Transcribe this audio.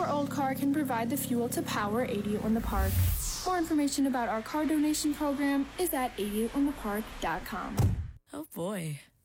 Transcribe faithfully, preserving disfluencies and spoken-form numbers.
your old car can provide the fuel to power eighty-eight on the Park. More information about our car donation program is at eighty-eight on the park dot com. Oh boy.